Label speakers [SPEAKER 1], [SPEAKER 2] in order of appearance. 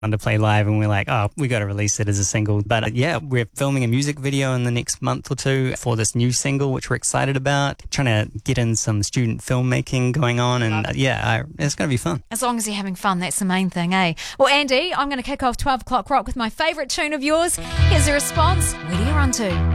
[SPEAKER 1] to play live, and we're like, oh, we got to release it as a single. But yeah, we're filming a music video in the next month or two for this new single, which we're excited about. Trying to get in some student filmmaking going on, and it's going to be fun.
[SPEAKER 2] As long as you're having fun, that's the main thing, eh? Well, Andy, I'm going to kick off 12 o'clock rock with my favourite tune of yours. Here's a response. Where do you run to?